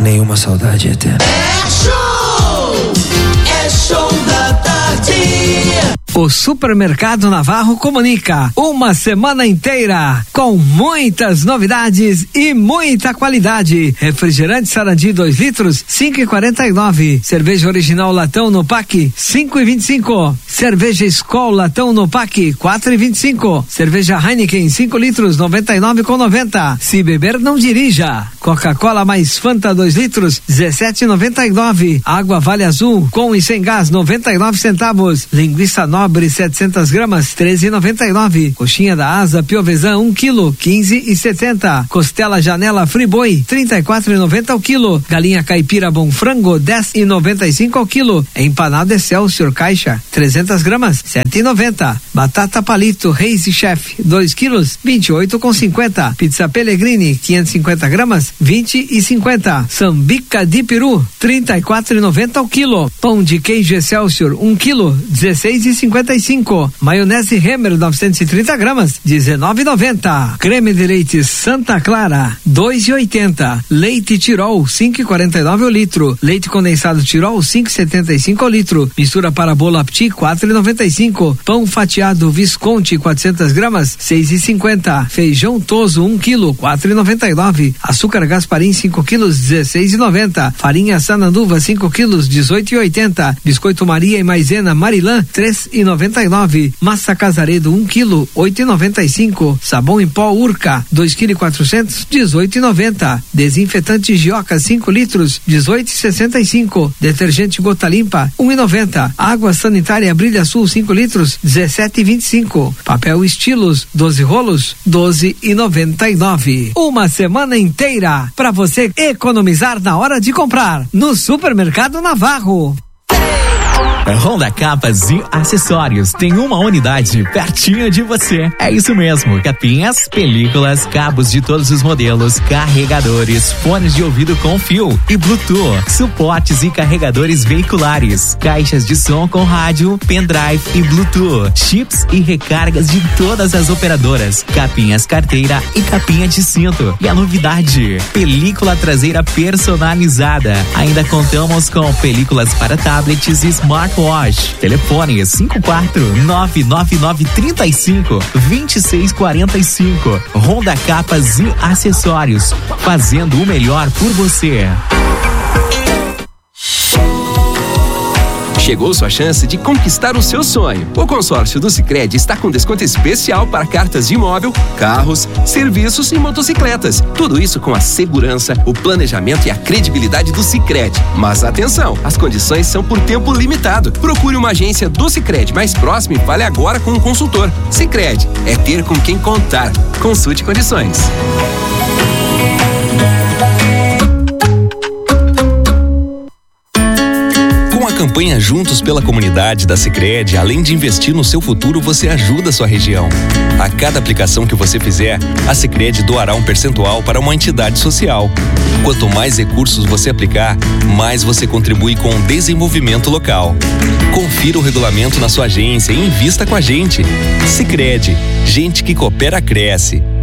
nenhuma saudade eterna. É show da tarde. O Supermercado Navarro comunica uma semana inteira com muitas novidades e muita qualidade. Refrigerante Sarandi 2 litros, 5,49. Cerveja original latão no pack, 5,25. Cerveja Skol latão no pack, 4,25. Cerveja Heineken 5 litros, 99,90. Se beber, não dirija. Coca-Cola mais Fanta 2 litros, 17,99. Água Vale Azul com e sem gás, 99 centavos. Linguiça Nobre 700 gramas, 13,99. Coxinha da Asa Piovesan 1 quilo, 15,70. Costela Janela Friboi, 34,90 ao quilo. Galinha Caipira Bom Frango, 10,95 ao quilo. Empanada Excelsior Caixa, 300 gramas, 7,90. Batata Palito Reis e Chef, 2 quilos, 28,50. Pizza Pellegrini, 550 gramas, 20,50. Sambica de Peru, 34,90 ao quilo. Pão de queijo Excelsior, 1 quilo, 16,55. Maionese Hemmer 930 gramas, 19,90. Creme de leite Santa Clara, 2,80. Leite Tirol, 5,49 o litro. Leite condensado Tirol, 5,75 o litro. Mistura para bolo Apti, 4,95. Pão fatiado Visconti 400 gramas, 6,50. Feijão Toso 1 quilo, 4,99. Açúcar Gasparim 5 quilos, 16,90. Farinha Sananduva 5 quilos, 18,80. Biscoito Maria e Maisena Marilã, 3,99. Massa Casaredo 1 quilo, 8,95. Sabão em pó Urca 2 kg 400, 18,90. Desinfetante Gioca 5 litros, 18,65. Detergente Gota Limpa 1,90. Água sanitária Brilha Sul 5 litros, 17,25. Papel Estilos 12 rolos, 12,99. Uma semana inteira para você economizar na hora de comprar no Supermercado Navarro. Honda Capas e Acessórios tem uma unidade pertinho de você. É isso mesmo, capinhas, películas, cabos de todos os modelos, carregadores, fones de ouvido com fio e Bluetooth, suportes e carregadores veiculares, caixas de som com rádio, pendrive e Bluetooth, chips e recargas de todas as operadoras, capinhas carteira e capinha de cinto. E a novidade, película traseira personalizada. Ainda contamos com películas para tablets e smartwatch. Telefone 54-99935-2645. Honda Capas e Acessórios, fazendo o melhor por você. Chegou sua chance de conquistar o seu sonho. O consórcio do Sicredi está com desconto especial para cartas de imóvel, carros, serviços e motocicletas. Tudo isso com a segurança, o planejamento e a credibilidade do Sicredi. Mas atenção, as condições são por tempo limitado. Procure uma agência do Sicredi mais próxima e fale agora com um consultor. Sicredi é ter com quem contar. Consulte condições. Campanha Juntos pela Comunidade da Sicredi, além de investir no seu futuro, você ajuda a sua região. A cada aplicação que você fizer, a Sicredi doará um percentual para uma entidade social. Quanto mais recursos você aplicar, mais você contribui com o desenvolvimento local. Confira o regulamento na sua agência e invista com a gente. Sicredi, gente que coopera cresce.